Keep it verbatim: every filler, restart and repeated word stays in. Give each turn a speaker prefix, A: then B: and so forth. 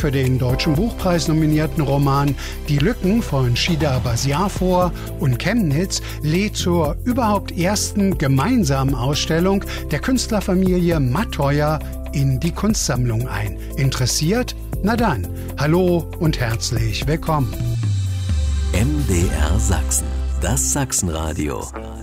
A: für den Deutschen Buchpreis nominierten Roman Die Lücken von Shida Baziar vor und Chemnitz lädt zur überhaupt ersten gemeinsamen Ausstellung der Künstlerfamilie Matteuer in die Kunstsammlung ein. Interessiert? Na dann, hallo und herzlich willkommen.
B: M D R Sachsen, das Sachsenradio.